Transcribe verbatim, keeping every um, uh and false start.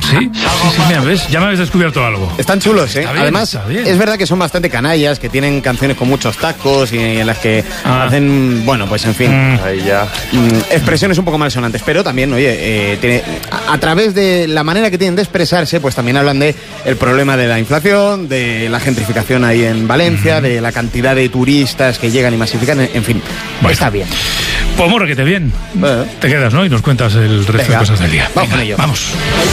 Sí, sí, sí, mira, ¿ves? Ya me habéis descubierto algo. Están chulos, ¿eh? Está bien, Además, está bien. es verdad que son bastante canallas, que tienen canciones con muchos tacos y en las que Ah. hacen, bueno, pues en fin, Mm. Ahí ya. mm, expresiones un poco malsonantes, pero también, oye, eh, tiene, a, a través de la manera que tienen de expresarse, pues también hablan de el problema de la inflación, de la gentrificación ahí en Valencia, de la cantidad de turistas que llegan y masifican, en, en fin, Bueno. está bien. Pues morrequete bien. Bueno. Te quedas, ¿no? Y nos cuentas el resto Venga, de cosas del día. vamos Venga, con ello. Vamos.